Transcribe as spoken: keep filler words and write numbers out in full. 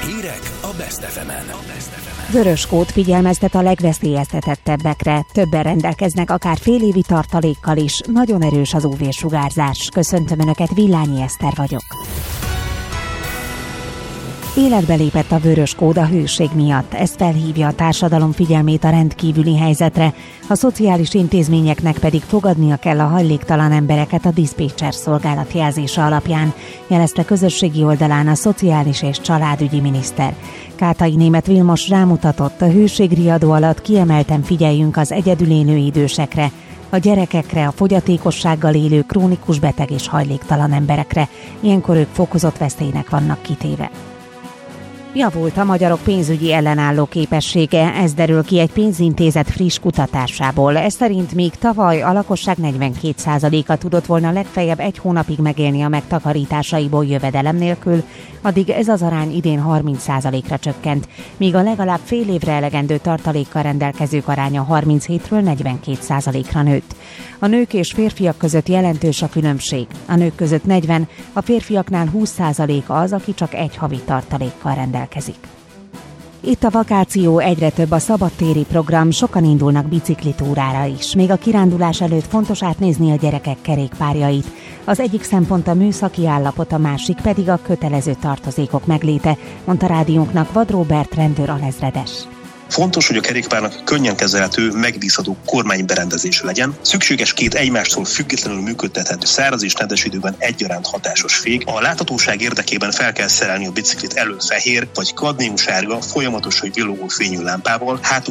Hírek a Best ef emen. Vörös kód figyelmeztet a legveszélyeztetettebbekre. Többen rendelkeznek akár félévi tartalékkal is. Nagyon erős az ú vé-sugárzás. Köszöntöm Önöket, Villányi Eszter vagyok. Életbe lépett a vörös kód a hőség miatt. Ez felhívja a társadalom figyelmét a rendkívüli helyzetre. A szociális intézményeknek pedig fogadnia kell a hajléktalan embereket a diszpécser szolgálat jelzése alapján, jelezte közösségi oldalán a szociális és családügyi miniszter. Kátai Németh Vilmos rámutatott, a hőségriadó alatt kiemelten figyeljünk az egyedül élő idősekre, a gyerekekre, a fogyatékossággal élő krónikus beteg és hajléktalan emberekre. Ilyenkor ők fokozott veszélynek vannak kitéve. Javult a magyarok pénzügyi ellenálló képessége, ez derül ki egy pénzintézet friss kutatásából. Ez szerint még tavaly a lakosság negyvenkét százaléka tudott volna legfeljebb egy hónapig megélni a megtakarításaiból jövedelem nélkül, addig ez az arány idén harminc százalékra csökkent, míg a legalább fél évre elegendő tartalékkal rendelkezők aránya harminchétről negyvenkét százalékra nőtt. A nők és férfiak között jelentős a különbség. A nők között negyven, a férfiaknál húsz százalék az, aki csak egy havi tartalékkal rendelkezik. Itt a vakáció, egyre több a szabadtéri program, sokan indulnak biciklitúrára is. Még a kirándulás előtt fontos átnézni a gyerekek kerékpárjait. Az egyik szempont a műszaki állapot, a másik pedig a kötelező tartozékok megléte, mondta rádiónknak Vad Róbert rendőr alezredes. Fontos, hogy a kerékpárnak könnyen kezelhető, megbízható kormányberendezése legyen. Szükséges két egymástól függetlenül működtethető száraz és nedves időben egyaránt hatásos fék. A láthatóság érdekében fel kell szerelni a biciklit elől fehér vagy kadmiumsárga, folyamatos vagy villogó fényű lámpával, hátul